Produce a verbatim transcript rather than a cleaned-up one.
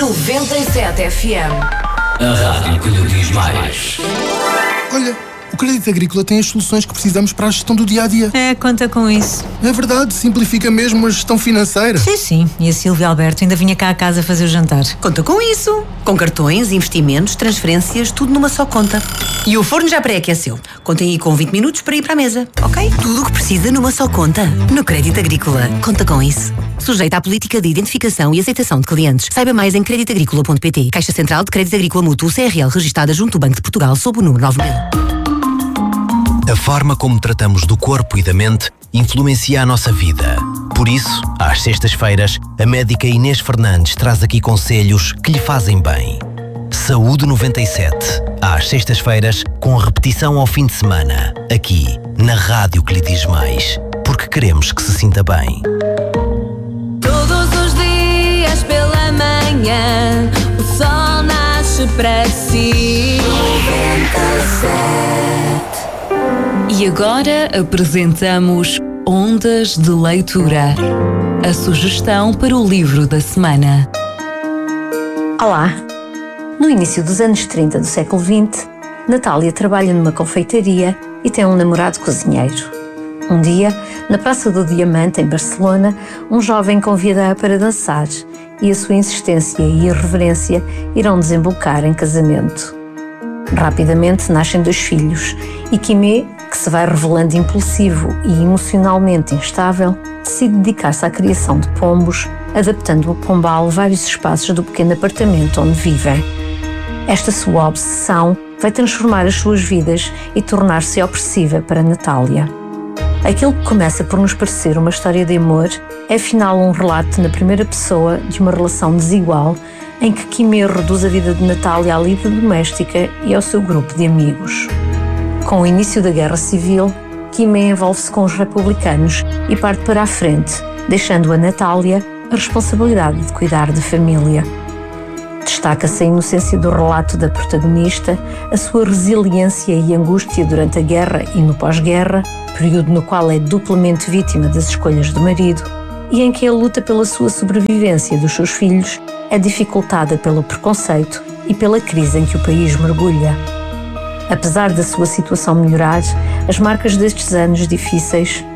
noventa e sete F M. A rádio que lhe diz mais. Olha, o Crédito Agrícola tem as soluções que precisamos para a gestão do dia-a-dia. É, conta com isso. É verdade, simplifica mesmo a gestão financeira. Sim, sim. E a Silvia Alberto ainda vinha cá a casa fazer o jantar. Conta com isso. Com cartões, investimentos, transferências, tudo numa só conta. E o forno já pré-aqueceu. Contem aí com vinte minutos para ir para a mesa, ok? Tudo o que precisa numa só conta. No Crédito Agrícola. Conta com isso. Sujeita à política de identificação e aceitação de clientes. Saiba mais em crédito agrícola ponto pt. Caixa Central de Crédito Agrícola Mútuo C R L, registada junto do Banco de Portugal sob o número nove mil. A forma como tratamos do corpo e da mente influencia a nossa vida. Por isso, às sextas-feiras, a médica Inês Fernandes traz aqui conselhos que lhe fazem bem. Saúde noventa e sete, às sextas-feiras, com repetição ao fim de semana, aqui, na rádio que lhe diz mais, porque queremos que se sinta bem. Todos os dias pela manhã, o sol nasce para si. noventa e sete. E agora apresentamos Ondas de Leitura, a sugestão para o livro da semana. Olá! No início dos anos trinta do século vinte, Natália trabalha numa confeitaria e tem um namorado cozinheiro. Um dia, na Praça do Diamante, em Barcelona, um jovem convida-a para dançar e a sua insistência e irreverência irão desembocar em casamento. Rapidamente nascem dois filhos e Quimé, que se vai revelando impulsivo e emocionalmente instável, decide dedicar-se à criação de pombos, adaptando ao pombal vários espaços do pequeno apartamento onde vivem. Esta sua obsessão vai transformar as suas vidas e tornar-se opressiva para Natália. Aquilo que começa por nos parecer uma história de amor é afinal um relato na primeira pessoa de uma relação desigual em que Quimé reduz a vida de Natália à lida doméstica e ao seu grupo de amigos. Com o início da Guerra Civil, Quimé envolve-se com os republicanos e parte para a frente, deixando a Natália a responsabilidade de cuidar da família. Destaca-se a inocência do relato da protagonista, a sua resiliência e angústia durante a guerra e no pós-guerra, período no qual é duplamente vítima das escolhas do marido, e em que a luta pela sua sobrevivência dos seus filhos é dificultada pelo preconceito e pela crise em que o país mergulha. Apesar da sua situação melhorar, as marcas destes anos difíceis